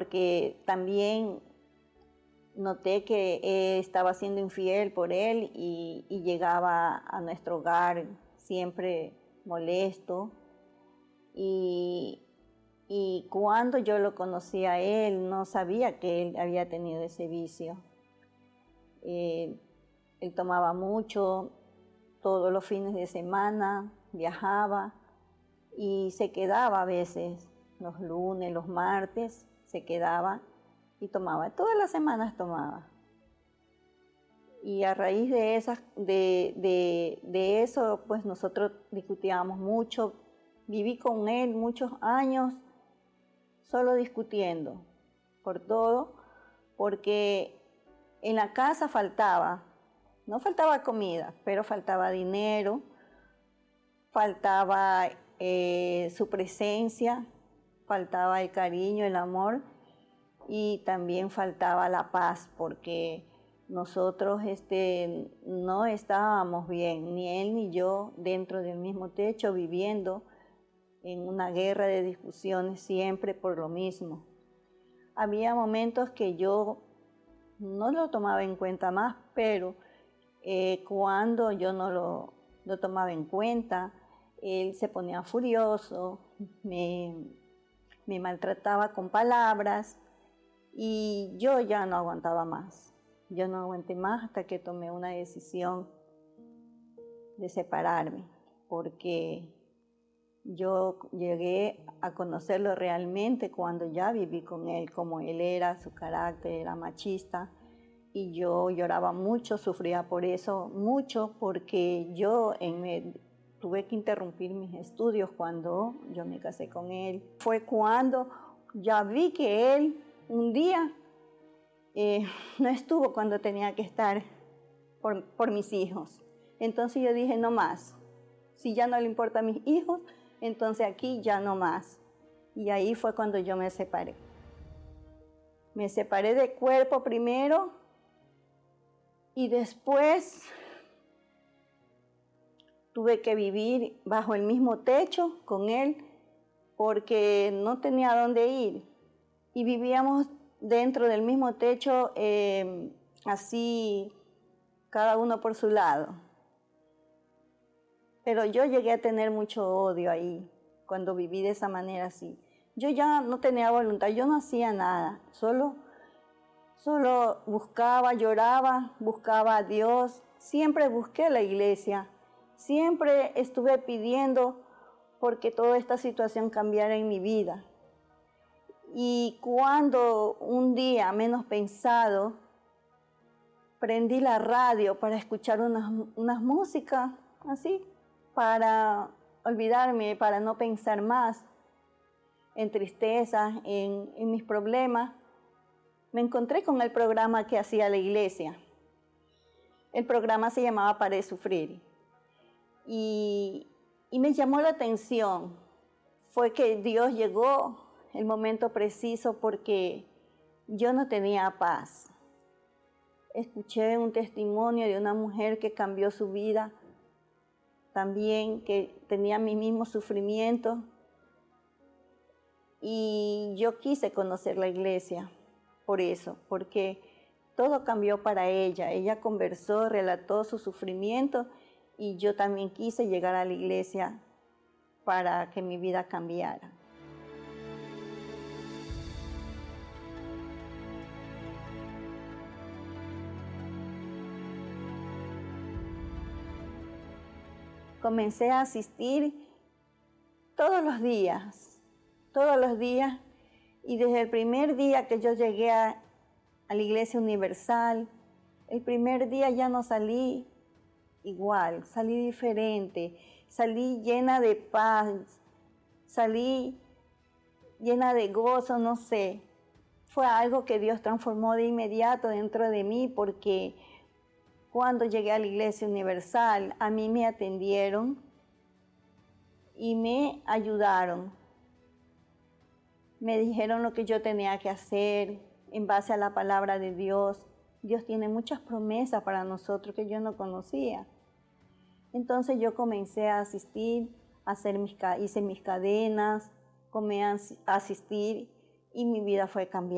porque también noté que estaba siendo infiel por él y llegaba a nuestro hogar siempre molesto. Y cuando yo lo conocí a él, no sabía que él había tenido ese vicio. Él tomaba mucho, todos los fines de semana viajaba y se quedaba a veces, los lunes, los martes, se quedaba y tomaba. Todas las semanas tomaba. Y a raíz de eso, pues nosotros discutíamos mucho. Viví con él muchos años solo discutiendo por todo, porque en la casa no faltaba comida, pero faltaba dinero, faltaba su presencia, faltaba el cariño, el amor, y también faltaba la paz, porque nosotros no estábamos bien, ni él ni yo, dentro del mismo techo, viviendo en una guerra de discusiones siempre por lo mismo. Había momentos que yo no lo tomaba en cuenta más, pero cuando yo no lo tomaba en cuenta, él se ponía furioso, me maltrataba con palabras y yo ya no aguantaba más. Yo no aguanté más hasta que tomé una decisión de separarme, porque yo llegué a conocerlo realmente cuando ya viví con él, como él era, su carácter era machista, y yo lloraba mucho, sufría por eso mucho, porque yo tuve que interrumpir mis estudios cuando yo me casé con él. Fue cuando ya vi que él un día no estuvo cuando tenía que estar por mis hijos. Entonces yo dije, no más, si ya no le importa a mis hijos, entonces aquí ya no más. Y ahí fue cuando yo me separé. Me separé de cuerpo primero y después tuve que vivir bajo el mismo techo con él porque no tenía dónde ir. Y vivíamos dentro del mismo techo, así, cada uno por su lado. Pero yo llegué a tener mucho odio ahí, cuando viví de esa manera así. Yo ya no tenía voluntad, yo no hacía nada, solo buscaba, lloraba, buscaba a Dios. Siempre busqué la iglesia, siempre estuve pidiendo porque toda esta situación cambiara en mi vida. Y cuando un día, menos pensado, prendí la radio para escuchar unas músicas así, para olvidarme, para no pensar más en tristeza, en mis problemas, me encontré con el programa que hacía la iglesia. El programa se llamaba Para de Sufrir. Y me llamó la atención. Fue que Dios llegó el momento preciso porque yo no tenía paz. Escuché un testimonio de una mujer que cambió su vida, también que tenía mi mismo sufrimiento, y yo quise conocer la iglesia por eso, porque todo cambió para ella. Ella conversó, relató su sufrimiento y yo también quise llegar a la iglesia para que mi vida cambiara. Comencé a asistir todos los días, y desde el primer día que yo llegué a la Iglesia Universal, el primer día ya no salí igual, salí diferente, salí llena de paz, salí llena de gozo, no sé. Fue algo que Dios transformó de inmediato dentro de mí, porque cuando llegué a la Iglesia Universal, a mí me atendieron y me ayudaron. Me dijeron lo que yo tenía que hacer en base a la palabra de Dios. Dios tiene muchas promesas para nosotros que yo no conocía. Entonces yo comencé a asistir, hice mis cadenas, comencé a asistir y mi vida fue cambiando.